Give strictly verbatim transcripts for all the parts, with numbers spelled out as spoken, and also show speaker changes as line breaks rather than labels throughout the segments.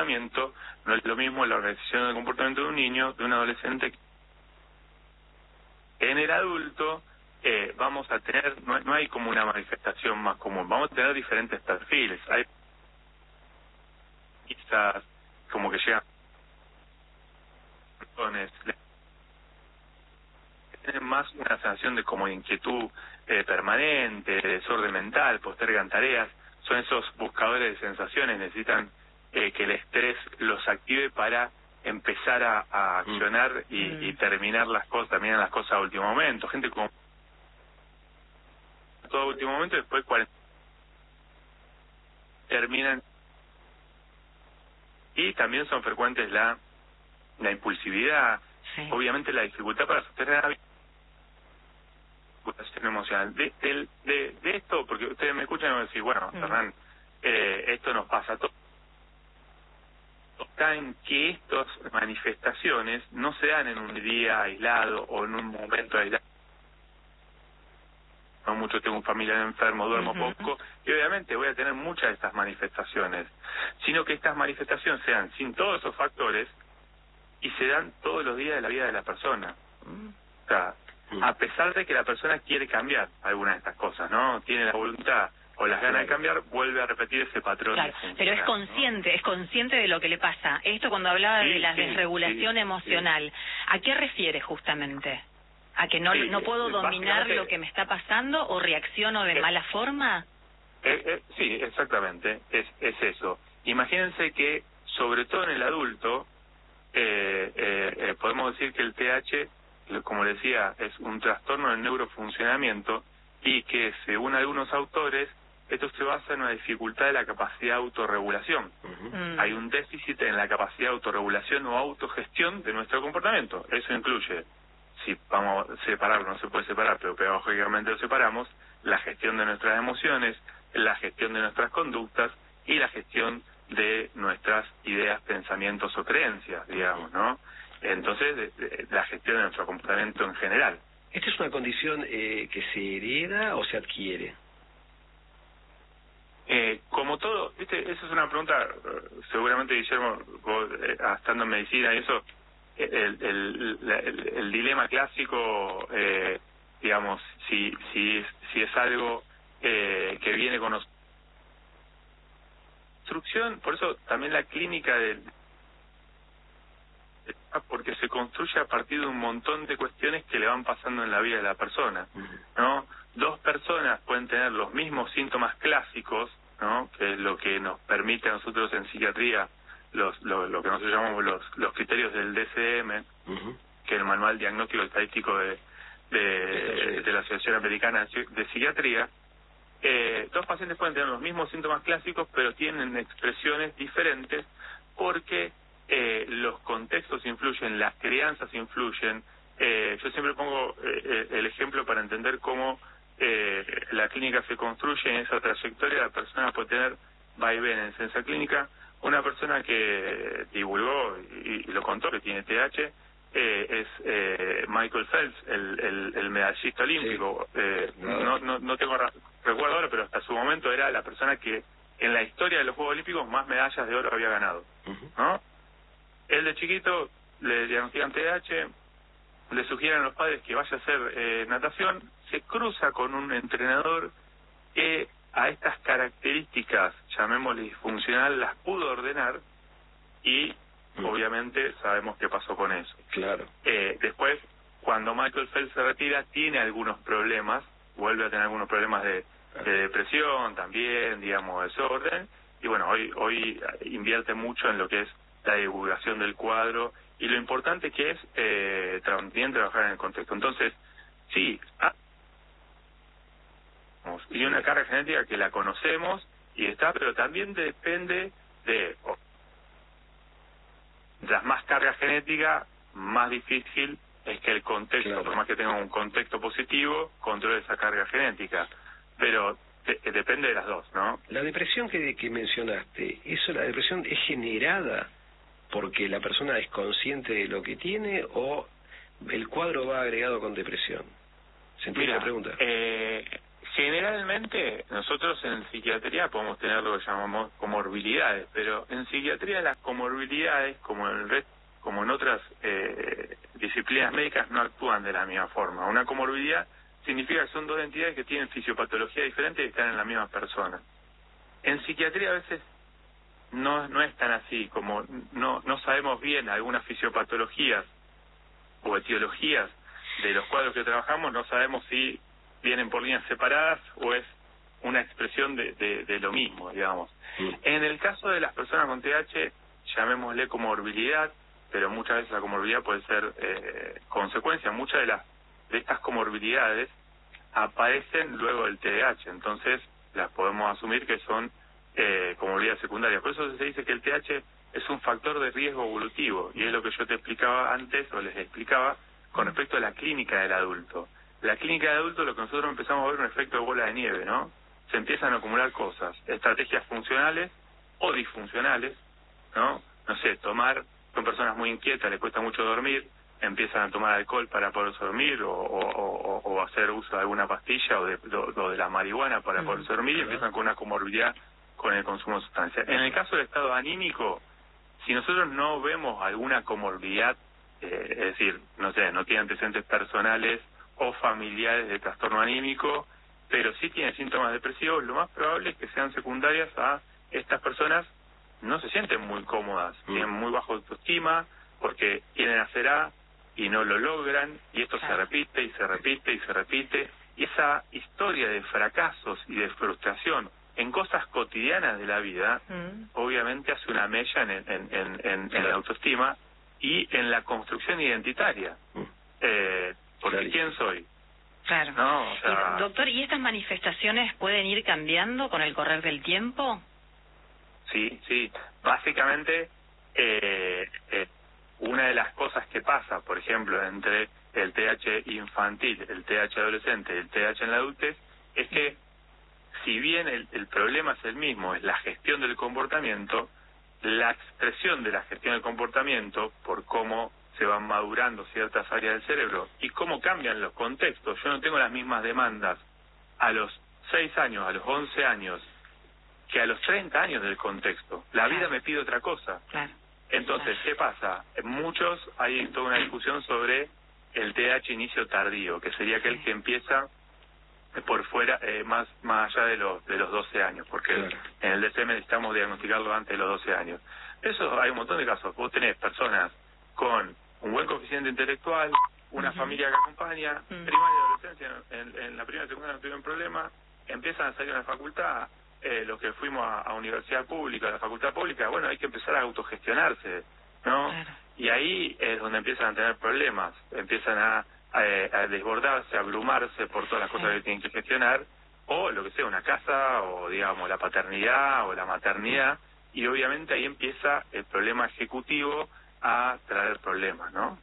comportamiento, no es lo mismo la organización del comportamiento de un niño, de un adolescente. En el adulto eh, vamos a tener, no, no hay como una manifestación más común, vamos a tener diferentes perfiles. Hay quizás como que llegan personas, tienen más una sensación de como inquietud eh, permanente, de desorden mental, postergan tareas, son esos buscadores de sensaciones, necesitan eh, que el estrés los active para empezar a, a accionar y, mm. y terminar las cosas, terminan las cosas a último momento, gente como todo a último momento, después cuarenta terminan. Y también son frecuentes la la impulsividad, sí. Obviamente la dificultad para sostener la vinculación emocional. De, de, de, de esto, porque ustedes me escuchan y me decir, bueno, mm. Fernán, eh, esto nos pasa a todos. Está en que estas manifestaciones no se dan en un día aislado o en un momento aislado. No mucho, tengo un familiar enfermo, duermo uh-huh. poco, y obviamente voy a tener muchas de estas manifestaciones, sino que estas manifestaciones se dan sin todos esos factores y se dan todos los días de la vida de la persona. Uh-huh. O sea, uh-huh. a pesar de que la persona quiere cambiar algunas de estas cosas, ¿no? Tiene la voluntad o las ganas de cambiar, vuelve a repetir ese patrón.
Claro, pero es consciente, ¿no? Es consciente de lo que le pasa. Esto cuando hablaba sí, de la sí, desregulación sí, emocional, sí. ¿A qué refiere justamente? ¿A que no, sí, no puedo dominar lo que me está pasando o reacciono de eh, mala forma?
Eh, eh, sí, exactamente, es, es eso. Imagínense que, sobre todo en el adulto, eh, eh, eh, podemos decir que el T H, como decía, es un trastorno del neurofuncionamiento y que, según algunos autores, esto se basa en una dificultad de la capacidad de autorregulación. Uh-huh. Mm. Hay un déficit en la capacidad de autorregulación o autogestión de nuestro comportamiento. Eso incluye, si vamos a separarlo, no se puede separar, pero pedagógicamente lo separamos, la gestión de nuestras emociones, la gestión de nuestras conductas y la gestión de nuestras ideas, pensamientos o creencias, digamos, ¿no? Entonces, de, de, la gestión de nuestro comportamiento en general.
¿Esta es una condición eh, que se hereda o se adquiere?
Eh, como todo, ¿viste? Esa es una pregunta, seguramente Guillermo, vos, eh, estando en medicina y eso, el, el, el, el, el dilema clásico, eh, digamos, si si, si es algo eh, que viene con construcción, por eso también la clínica del porque se construye a partir de un montón de cuestiones que le van pasando en la vida de la persona, ¿no? Dos personas pueden tener los mismos síntomas clásicos, ¿no? Que es lo que nos permite a nosotros en psiquiatría los lo, lo que nosotros llamamos los los criterios del D C M, uh-huh. que es el Manual Diagnóstico Estadístico de de, de la Asociación Americana de Psiquiatría. Eh, dos pacientes pueden tener los mismos síntomas clásicos, pero tienen expresiones diferentes porque eh, los contextos influyen, las crianzas influyen. Eh, yo siempre pongo eh, el ejemplo para entender cómo eh, la clínica se construye en esa trayectoria. La persona puede tener vaivenes en esa clínica. Una persona que divulgó y, y lo contó que tiene T H eh, es eh, Michael Phelps, el, el, el medallista olímpico. Sí. Eh, no, no, no tengo recuerdo ahora, pero hasta su momento era la persona que en la historia de los Juegos Olímpicos más medallas de oro había ganado, uh-huh. ¿no? Él de chiquito le diagnostican T H, le sugieren a los padres que vaya a hacer eh, natación, se cruza con un entrenador que a estas características, llamémosle disfuncional, las pudo ordenar y uh-huh. obviamente sabemos qué pasó con eso.
Claro.
Eh, después, cuando Michael Phelps se retira, tiene algunos problemas, vuelve a tener algunos problemas de, de depresión también, digamos, desorden, y bueno, hoy hoy invierte mucho en lo que es la divulgación del cuadro y lo importante que es eh, también trabajar en el contexto. Entonces, sí, ah, y una carga genética que la conocemos y está, pero también depende de oh, las más carga genética, más difícil es que el contexto, claro. por más que tenga un contexto positivo, controle esa carga genética, pero de, depende de las dos, ¿no?
La depresión que, que mencionaste, ¿eso la depresión es generada porque la persona es consciente de lo que tiene o el cuadro va agregado con depresión? ¿Se entiende la pregunta?
Eh, Generalmente nosotros en psiquiatría podemos tener lo que llamamos comorbilidades, pero en psiquiatría las comorbilidades, como en el resto, como en otras eh, disciplinas médicas, no actúan de la misma forma. Una comorbilidad significa que son dos entidades que tienen fisiopatología diferente y están en la misma persona. En psiquiatría a veces no no es tan así, como no no sabemos bien algunas fisiopatologías o etiologías de los cuadros que trabajamos, no sabemos si vienen por líneas separadas o es una expresión de, de, de lo mismo, digamos. Sí. En el caso de las personas con T H, llamémosle comorbilidad, pero muchas veces la comorbilidad puede ser eh, consecuencia. Muchas de las de estas comorbilidades aparecen luego del T D A H, entonces las podemos asumir que son eh, comorbilidades secundarias. Por eso se dice que el T D A H es un factor de riesgo evolutivo, y es lo que yo te explicaba antes, o les explicaba, con respecto a la clínica del adulto. La clínica del adulto, lo que nosotros empezamos a ver, un efecto de bola de nieve, ¿no? Se empiezan a acumular cosas, estrategias funcionales o disfuncionales, ¿no? No sé, tomar, son personas muy inquietas, les cuesta mucho dormir, empiezan a tomar alcohol para poder dormir, o, o, o, o hacer uso de alguna pastilla o de, o de la marihuana para poder dormir, y empiezan con una comorbilidad con el consumo de sustancias. En el caso del estado anímico, si nosotros no vemos alguna comorbilidad, eh, es decir, no sé, no tiene antecedentes personales o familiares de trastorno anímico, pero sí tiene síntomas depresivos, lo más probable es que sean secundarias a estas personas. No se sienten muy cómodas, mm. tienen muy bajo autoestima, porque quieren hacer A y no lo logran, y esto claro. se repite y se repite y se repite, y esa historia de fracasos y de frustración en cosas cotidianas de la vida, mm. obviamente hace una mella en, en, en, en, en la autoestima y en la construcción identitaria. Mm. Eh, porque claro. ¿quién soy?
Claro.
No, o sea,
y, doctor, ¿y estas manifestaciones pueden ir cambiando con el correr del tiempo?
Sí, sí. Básicamente, eh, eh, una de las cosas que pasa, por ejemplo, entre el T D A H infantil, el T D A H adolescente y el T D A H en la adultez, es que si bien el, el problema es el mismo, es la gestión del comportamiento, la expresión de la gestión del comportamiento por cómo se van madurando ciertas áreas del cerebro y cómo cambian los contextos. Yo no tengo las mismas demandas a los seis años, a los once años, que a los treinta años del contexto. La claro. vida me pide otra cosa.
Claro.
Entonces, claro. ¿qué pasa? En muchos hay toda una discusión sobre el T D A H inicio tardío, que sería aquel sí. que empieza por fuera, eh, más más allá de los de los doce años, porque claro. en el D S M necesitamos diagnosticarlo antes de los doce años. Eso hay un montón de casos. Vos tenés personas con un buen coeficiente intelectual, una uh-huh. familia que acompaña, uh-huh. primaria y adolescencia, en, en la primera y segunda no tuvieron problema, empiezan a salir a la facultad, eh, los que fuimos a, a universidad pública, a la facultad pública, bueno, hay que empezar a autogestionarse, ¿no? Claro. Y ahí es donde empiezan a tener problemas, empiezan a, a, a desbordarse, a abrumarse por todas las cosas sí. que tienen que gestionar, o lo que sea, una casa, o digamos la paternidad, o la maternidad, y obviamente ahí empieza el problema ejecutivo a traer problemas, ¿no?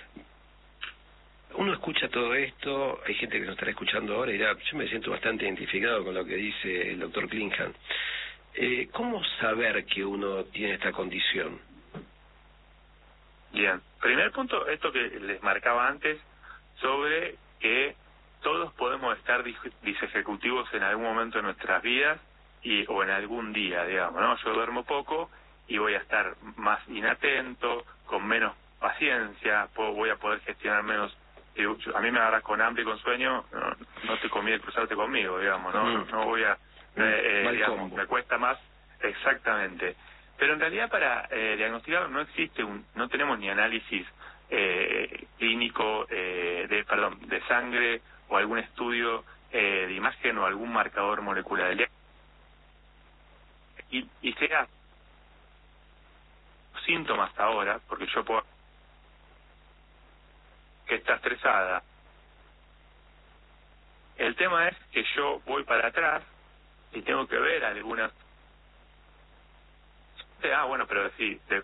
Uno escucha todo esto, hay gente que nos estará escuchando ahora y dirá, yo me siento bastante identificado con lo que dice el doctor Klinghahn. Eh, ¿Cómo saber que uno tiene esta condición?
Bien, primer punto, esto que les marcaba antes, sobre que todos podemos estar disejecutivos en algún momento de nuestras vidas y o en algún día, digamos, ¿no? Yo duermo poco y voy a estar más inatento, con menos paciencia, puedo, voy a poder gestionar menos. A mí me agarras con hambre y con sueño, no, no te conviene cruzarte conmigo, digamos, no mm. no voy a, eh, eh, digamos, me cuesta más, exactamente. Pero en realidad para eh, diagnosticar no existe un, no tenemos ni análisis eh, clínico eh, de, perdón, de sangre o algún estudio eh, de imagen o algún marcador molecular. Y, y sea síntomas ahora, porque yo puedo que está estresada. El tema es que yo voy para atrás y tengo que ver algunas. Ah, bueno, pero sí, de...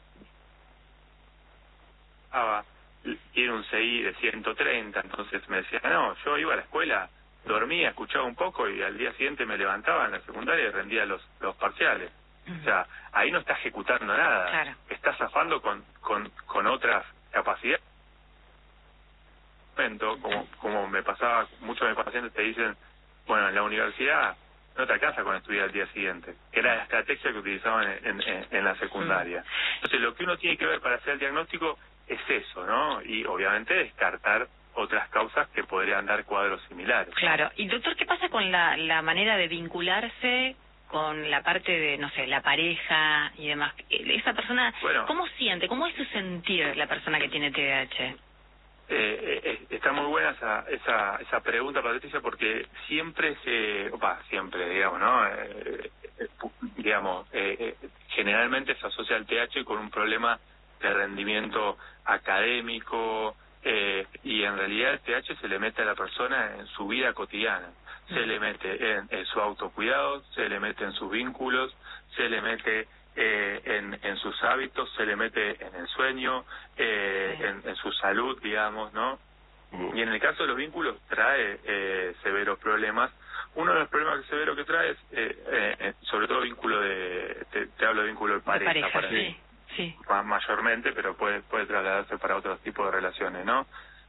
ah, tiene un C I de ciento treinta, entonces me decía, no, yo iba a la escuela, dormía, escuchaba un poco y al día siguiente me levantaba en la secundaria y rendía los los parciales. Uh-huh. O sea, ahí no está ejecutando nada,
claro.
está zafando con con con otras capacidades. Como como me pasaba, muchos de mis pacientes te dicen, bueno, en la universidad no te alcanza con estudiar al día siguiente. Era la estrategia que utilizaban en, en, en la secundaria. Entonces, lo que uno tiene que ver para hacer el diagnóstico es eso, ¿no? Y obviamente descartar otras causas que podrían dar cuadros similares.
Claro. Y doctor, ¿qué pasa con la, la manera de vincularse con la parte de, no sé, la pareja y demás? Esa persona, bueno, ¿cómo siente? ¿Cómo es su sentir la persona que tiene T D A H?
Eh, eh, está muy buena esa, esa, esa pregunta, Patricia, porque siempre se, opa, siempre, digamos, ¿no? Eh, eh, digamos, eh, eh, generalmente se asocia el T D A H con un problema de rendimiento académico, eh, y en realidad el T D A H se le mete a la persona en su vida cotidiana, se mm. le mete en, en su autocuidado, se le mete en sus vínculos, se le mete eh, en, en sus hábitos, se le mete en el sueño, eh, sí. en, en su salud, digamos, ¿no? Mm. Y en el caso de los vínculos trae eh, severos problemas. Uno de los problemas severos que trae es, eh, eh, sobre todo vínculo de, te, te hablo de vínculo de pareja,
de pareja
para
sí.
mí.
Sí.
Mayormente, pero puede puede trasladarse para otros tipos de relaciones, ¿no?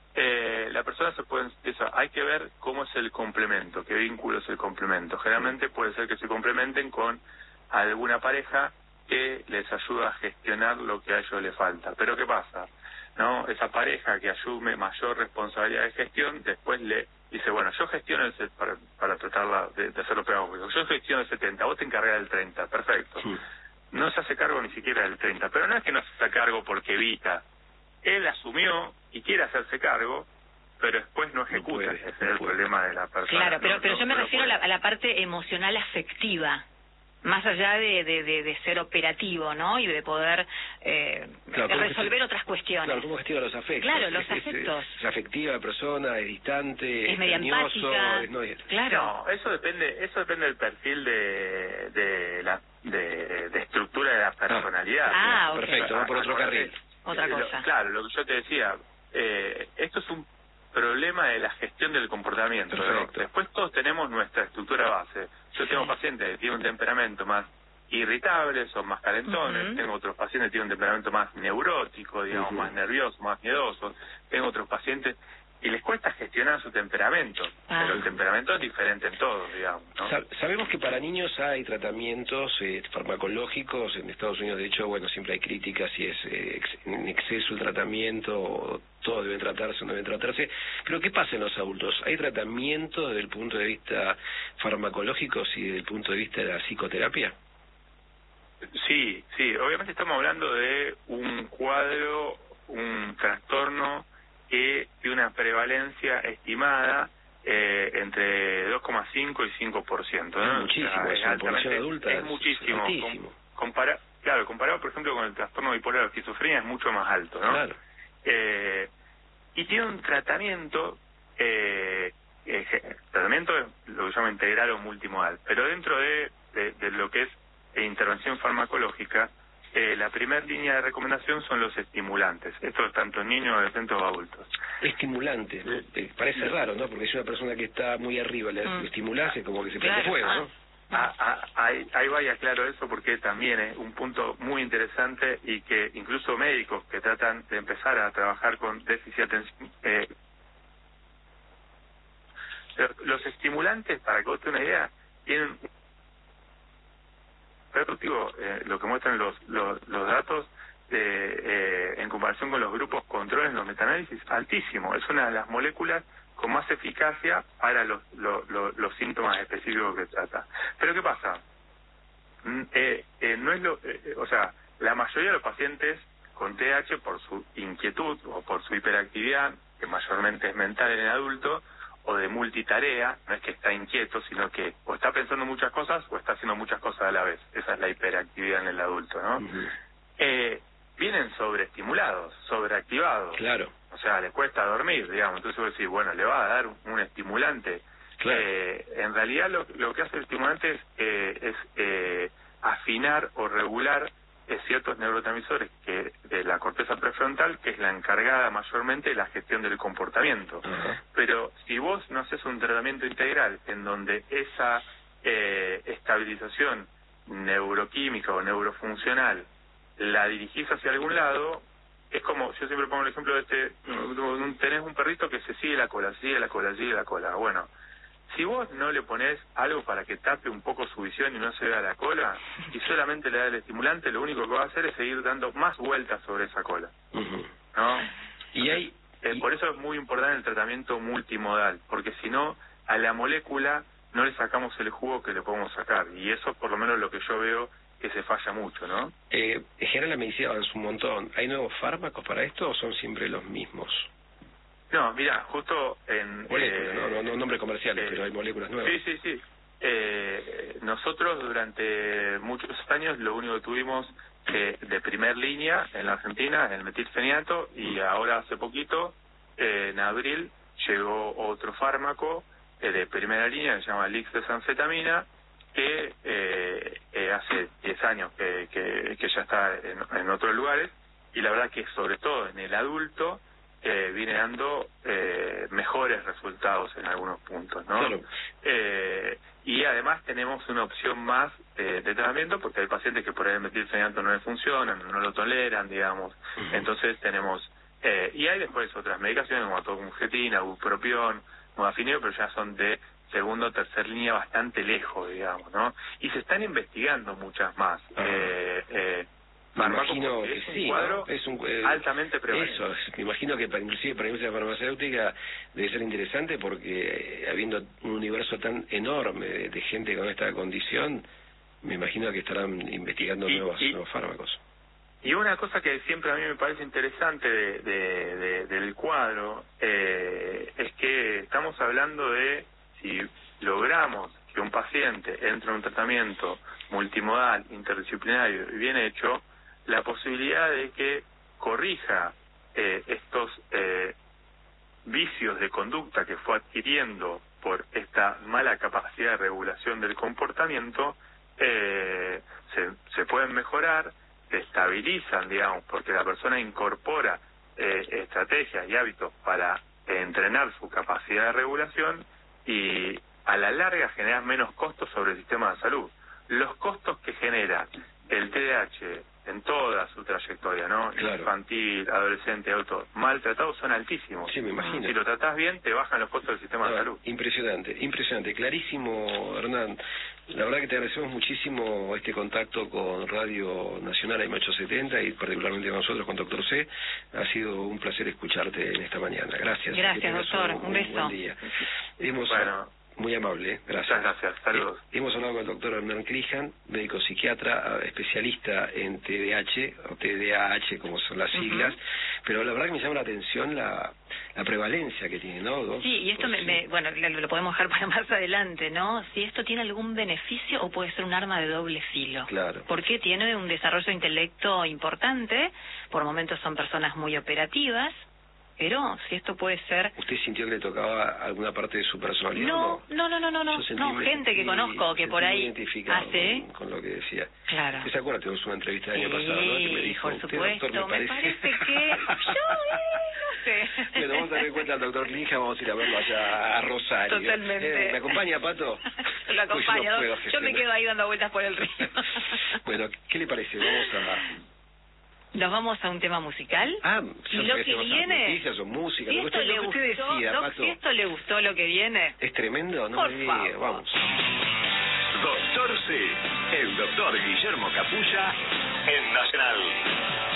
Eh, la persona se puede, eso, hay que ver cómo es el complemento, qué vínculo es el complemento. Generalmente puede ser que se complementen con alguna pareja que les ayuda a gestionar lo que a ellos les falta. Pero ¿qué pasa? ¿No? Esa pareja que asume mayor responsabilidad de gestión, después le dice, bueno, yo gestiono el set para, para tratarla de, de hacerlo pedagógico, yo gestiono el setenta, vos te encargás del treinta, perfecto. Sí. No se hace cargo ni siquiera del treinta, pero no es que no se hace cargo porque evita. Él asumió y quiere hacerse cargo, pero después no ejecuta. No puede, ese no es el puede. problema de la persona.
Claro, pero,
no,
pero
no,
yo me
no
refiero a la, a la parte emocional afectiva, más allá de, de, de, de ser operativo, ¿no? Y de poder eh,
claro,
de resolver gestiona, otras cuestiones.
Claro, ¿cómo gestiona los afectos?
Claro, los
es,
afectos.
Es, es afectiva la persona, es distante,
es media empática.
Es, no, es,
claro. No, eso depende, eso depende del perfil de, de la de, de estructura de la personalidad.
Ah, ah okay.
Perfecto, va por otro carril.
Otra cosa.
Lo, claro, lo que yo te decía, eh, esto es un problema de la gestión del comportamiento, ¿no? Después todos tenemos nuestra estructura base. Yo tengo pacientes que tienen un temperamento más irritable, son más calentones, uh-huh. tengo otros pacientes que tienen un temperamento más neurótico, digamos, uh-huh. más nervioso, más miedoso, tengo otros pacientes y les cuesta gestionar su temperamento, ah. pero el temperamento es diferente en todos, digamos, ¿no?
Sabemos que para niños hay tratamientos eh, farmacológicos, en Estados Unidos de hecho, bueno, siempre hay críticas si es eh, ex, en exceso el tratamiento, o todos deben tratarse o no deben tratarse, pero ¿qué pasa en los adultos? ¿Hay tratamiento desde el punto de vista farmacológico y desde el punto de vista de la psicoterapia?
Sí, sí, obviamente estamos hablando de un cuadro, un trastorno que tiene una prevalencia estimada eh, entre dos coma cinco y cinco por ciento, ¿no?
Es muchísimo, o sea, es, es altamente, adulta,
es muchísimo.
Es
Com, compara, claro, comparado por ejemplo con el trastorno bipolar o esquizofrenia es mucho más alto, ¿no?
Claro.
Eh, y tiene un tratamiento, eh, eh, tratamiento es lo que se llama integral o multimodal, pero dentro de, de, de lo que es intervención farmacológica, Eh, la primera línea de recomendación son los estimulantes. Esto es tanto en niños, adolescentes o adultos.
Estimulantes, ¿no? Eh, parece raro, ¿no? Porque si una persona que está muy arriba le mm. estimulase, como que se prende claro. fuego, ¿no?
Ah, ah, ahí, ahí vaya claro eso, porque también es un punto muy interesante y que incluso médicos que tratan de empezar a trabajar con déficit de atención, eh, los estimulantes, para que vos tengas una idea, tienen eh, lo que muestran los los, los datos de, eh, en comparación con los grupos controles en los metaanálisis, altísimo. Es una de las moléculas con más eficacia para los los, los, los síntomas específicos que trata. Pero ¿qué pasa? Mm, eh, eh, no es lo, eh, o sea, la mayoría de los pacientes con T D A H, por su inquietud o por su hiperactividad, que mayormente es mental en el adulto, o de multitarea, no es que está inquieto, sino que o está pensando muchas cosas o está haciendo muchas cosas a la vez. Esa es la hiperactividad en el adulto, ¿no? Uh-huh. Eh, vienen sobreestimulados, sobreactivados.
Claro.
O sea, les cuesta dormir, digamos. Entonces vos decís, bueno, le va a dar un, un estimulante.
Claro.
Eh, en realidad lo, lo que hace el estimulante es, eh, es eh, afinar o regular eh, ciertos neurotransmisores que de la corteza prefrontal, que es la encargada mayormente de la gestión del comportamiento. Uh-huh. Pero si vos no haces un tratamiento integral en donde esa eh, estabilización neuroquímica o neurofuncional la dirigís hacia algún lado, es como, yo siempre pongo el ejemplo de este, tenés un perrito que se sigue la cola, sigue la cola, sigue la cola. Bueno, si vos no le ponés algo para que tape un poco su visión y no se vea la cola, y solamente le da el estimulante, lo único que va a hacer es seguir dando más vueltas sobre esa cola,
uh-huh.
¿no?
Y hay...
Eh, por eso es muy importante el tratamiento multimodal, porque si no, a la molécula no le sacamos el jugo que le podemos sacar, y eso por lo menos lo que yo veo que se falla mucho, ¿no?
Eh, en general la medicina avanza un montón. ¿Hay nuevos fármacos para esto o son siempre los mismos?
No, mira, justo en...
Moléculas,
eh,
no, no, no nombres comerciales,
eh,
pero hay moléculas nuevas.
Sí, sí, sí. Eh, nosotros durante muchos años lo único que tuvimos eh, de primer línea en la Argentina, el metilfenidato, y ahora hace poquito, eh, en abril, llegó otro fármaco eh, de primera línea que se llama lixdesanfetamina, que eh, eh, hace diez años que, que, que ya está en, en otros lugares, y la verdad que sobre todo en el adulto eh, viene dando eh, mejores resultados en algunos puntos, ¿no?
Claro.
Eh, y además tenemos una opción más eh, de tratamiento, porque hay pacientes que por ahí el metilfenidato no les funcionan, no lo toleran, digamos. Uh-huh. Entonces tenemos... Eh, y hay después otras medicaciones como atomogetina, bupropión, modafinilo, pero ya son de segundo o tercer línea bastante lejos, digamos, ¿no? Y se están investigando muchas más.
Ah.
Eh, eh,
me imagino que
es un
sí,
cuadro
¿no? Es un, eh,
altamente prevalente.
Eso, me imagino que para, inclusive para la industria farmacéutica debe ser interesante porque eh, habiendo un universo tan enorme de, de gente con esta condición, me imagino que estarán investigando
y,
nuevos,
y,
nuevos fármacos.
Y una cosa que siempre a mí me parece interesante de, de, de, del cuadro eh, es que estamos hablando de si logramos que un paciente entre en un tratamiento multimodal, interdisciplinario y bien hecho, la posibilidad de que corrija eh, estos eh, vicios de conducta que fue adquiriendo por esta mala capacidad de regulación del comportamiento, eh, se, se pueden mejorar, se estabilizan, digamos, porque la persona incorpora eh, estrategias y hábitos para eh, entrenar su capacidad de regulación, y a la larga generar menos costos sobre el sistema de salud. Los costos que genera el T D A H en toda su trayectoria, ¿no?
Claro.
Infantil, adolescente, adulto, maltratados, son altísimos.
Sí, me imagino.
Si lo tratás bien, te bajan los costos del sistema
no,
de salud.
Impresionante, impresionante, clarísimo, Hernán. La verdad que te agradecemos muchísimo este contacto con Radio Nacional A M ochocientos setenta y particularmente con nosotros, con Doctor C. Ha sido un placer escucharte en esta mañana. Gracias.
Gracias, doctor. Un, un beso.
Buen día. Hemos,
bueno.
Muy amable, gracias.
Muchas gracias, saludos.
Eh, hemos hablado con el doctor Hernán Crijan, médico psiquiatra, especialista en T D A H, o T D A H como son las siglas, uh-huh. Pero la verdad que me llama la atención la, la prevalencia que tiene, ¿no? Dos,
sí, y esto me, me, bueno, lo podemos dejar para más adelante, ¿no? Si esto tiene algún beneficio o puede ser un arma de doble filo.
Claro.
Porque tiene un desarrollo de intelecto importante, por momentos son personas muy operativas, pero si esto puede ser...
¿Usted sintió que le tocaba alguna parte de su personalidad?
No, no, no, no, no, no, no gente que conozco que por ahí hace...
Con, con lo que decía.
Claro.
¿Se acuerda? Tuvimos una entrevista el año
sí,
pasado, ¿no? Que me dijo,
por supuesto,
doctor, me,
me
parece,
parece que... Yo, eh, no sé.
Bueno, vamos a dar cuenta al doctor Linja, vamos a ir a verlo allá a Rosario.
Totalmente.
Eh, ¿Me acompaña, Pato?
Lo acompaño,
pues yo, no
yo, yo me quedo ahí dando vueltas por el río.
Bueno, ¿qué le parece? Vamos a...
Nos vamos a un tema musical.
Ah,
y lo que viene...
noticias o música,
si
lo
esto
que
le
usted,
gustó,
usted decida,
Doc,
Pato.
si esto le gustó lo que viene...
Es tremendo, ¿no?
Por
me
favor.
diga, vamos.
Doctor C, el doctor Guillermo Capulla en Nacional.